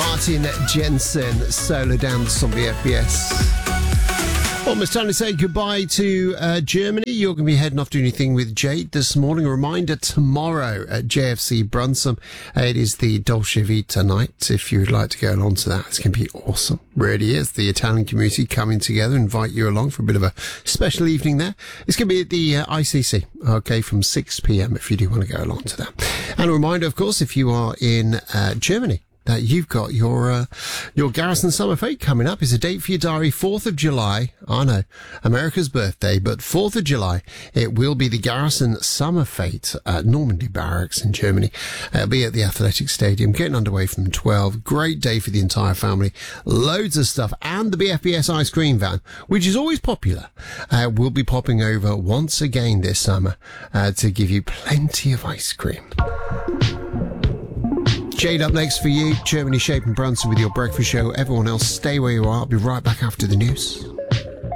Martin Jensen, Solo Dance on the FBS. Almost time to say goodbye to Germany. You're going to be heading off doing your thing with Jade this morning. A reminder, tomorrow at JFC Brunsum, it is the Dolce Vita night. If you would like to go along to that, it's going to be awesome. Really is. The Italian community coming together, invite you along for a bit of a special evening there. It's going to be at the ICC, okay, from 6 p.m. if you do want to go along to that. And a reminder, of course, if you are in Germany, that you've got your Garrison Summer Fete coming up. It's a date for your diary, 4th of July. I know, America's birthday, but 4th of July, it will be the Garrison Summer Fete at Normandy Barracks in Germany. It'll be at the Athletic Stadium, getting underway from 12. Great day for the entire family. Loads of stuff. And the BFBS ice cream van, which is always popular, will be popping over once again this summer to give you plenty of ice cream. Jade up next for you. Germany, Shape and Brunson with your breakfast show. Everyone else, stay where you are. I'll be right back after the news.